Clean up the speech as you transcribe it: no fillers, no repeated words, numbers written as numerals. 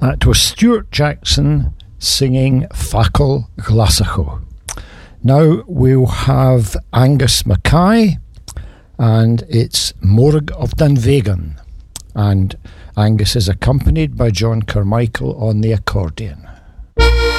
That was Stuart Jackson singing Fakkel Glasacho. Now we'll have Angus Mackay, and it's Morg of Dunvegan. And Angus is accompanied by John Carmichael on the accordion.